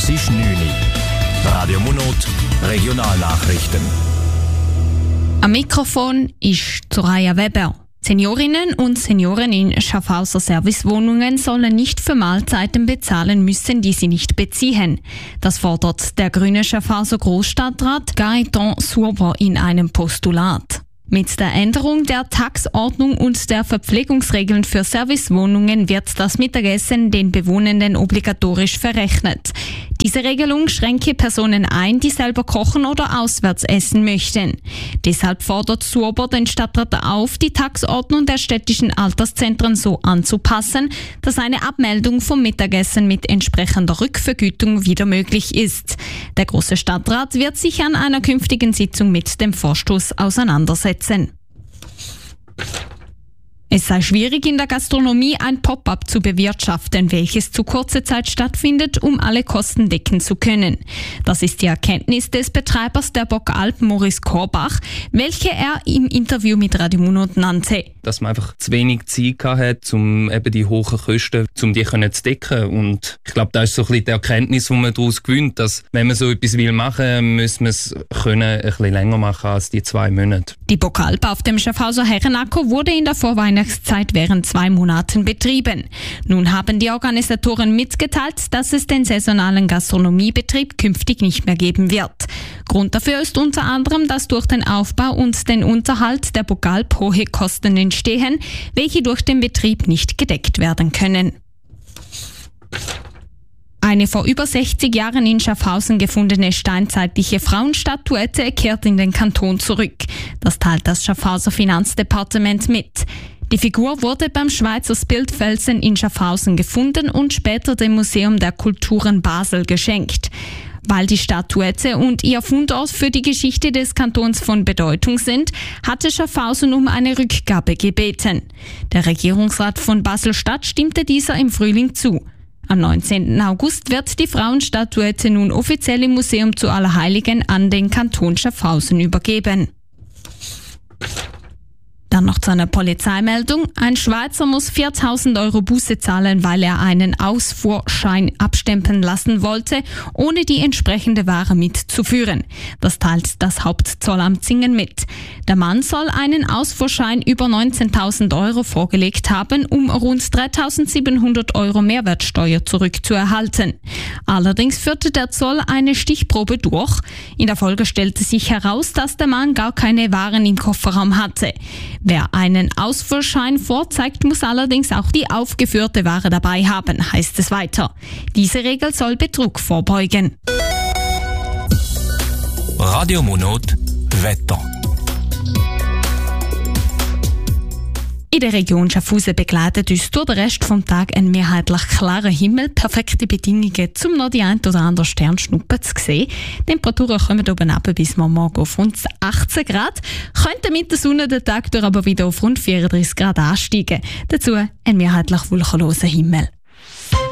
Es ist 9 Uhr. Radio Monot, Regionalnachrichten. Am Mikrofon ist Soraya Weber. Seniorinnen und Senioren in Schaffhauser Servicewohnungen sollen nicht für Mahlzeiten bezahlen müssen, die sie nicht beziehen. Das fordert der grüne Schaffhauser Großstadtrat Gaëtan Surber in einem Postulat. Mit der Änderung der Taxordnung und der Verpflegungsregeln für Servicewohnungen wird das Mittagessen den Bewohnenden obligatorisch verrechnet. Diese Regelung schränke Personen ein, die selber kochen oder auswärts essen möchten. Deshalb fordert Surber den Stadtrat auf, die Taxordnung der städtischen Alterszentren so anzupassen, dass eine Abmeldung vom Mittagessen mit entsprechender Rückvergütung wieder möglich ist. Der große Stadtrat wird sich an einer künftigen Sitzung mit dem Vorstoß auseinandersetzen. Es sei schwierig, in der Gastronomie ein Pop-up zu bewirtschaften, welches zu kurzer Zeit stattfindet, um alle Kosten decken zu können. Das ist die Erkenntnis des Betreibers der Bokalp, Maurice Korbach, welche er im Interview mit Radio Monot nannte. Dass man einfach zu wenig Zeit hat, um eben die hohen Kosten, um die zu decken. Und ich glaube, das ist so ein bisschen die Erkenntnis, die man daraus gewinnt, dass wenn man so etwas machen will, muss man es ein bisschen länger machen als die 2 Monate. Die Bokalp auf dem Schaffhauser Herrenacker wurde in der Vorweihnachtszeit während 2 Monaten betrieben. Nun haben die Organisatoren mitgeteilt, dass es den saisonalen Gastronomiebetrieb künftig nicht mehr geben wird. Grund dafür ist unter anderem, dass durch den Aufbau und den Unterhalt der Bokalp hohe Kosten entstehen, welche durch den Betrieb nicht gedeckt werden können. Eine vor über 60 Jahren in Schaffhausen gefundene steinzeitliche Frauenstatuette kehrt in den Kanton zurück. Das teilt das Schaffhauser Finanzdepartement mit. Die Figur wurde beim Schweizer Spildfelsen in Schaffhausen gefunden und später dem Museum der Kulturen Basel geschenkt. Weil die Statuette und ihr Fundort für die Geschichte des Kantons von Bedeutung sind, hatte Schaffhausen um eine Rückgabe gebeten. Der Regierungsrat von Basel-Stadt stimmte dieser im Frühling zu. Am 19. August wird die Frauenstatuette nun offiziell im Museum zu Allerheiligen an den Kanton Schaffhausen übergeben. Dann noch zu einer Polizeimeldung. Ein Schweizer muss 4.000 € Buße zahlen, weil er einen Ausfuhrschein abstempeln lassen wollte, ohne die entsprechende Ware mitzuführen. Das teilt das Hauptzollamt Singen mit. Der Mann soll einen Ausfuhrschein über 19.000 € vorgelegt haben, um rund 3.700 € Mehrwertsteuer zurückzuerhalten. Allerdings führte der Zoll eine Stichprobe durch. In der Folge stellte sich heraus, dass der Mann gar keine Waren im Kofferraum hatte. Wer einen Ausfuhrschein vorzeigt, muss allerdings auch die aufgeführte Ware dabei haben, heißt es weiter. Diese Regel soll Betrug vorbeugen. Radio Monot, Wetter. In der Region Schaffhausen begleitet uns durch den Rest vom Tag ein mehrheitlich klarer Himmel, perfekte Bedingungen, um noch die ein oder andere Sternschnuppe zu sehen. Temperaturen kommen oben ab bis morgen auf rund 18 Grad, könnten mit der Sonne den Tag durch aber wieder auf rund 34 Grad ansteigen. Dazu ein mehrheitlich wolkenloser Himmel.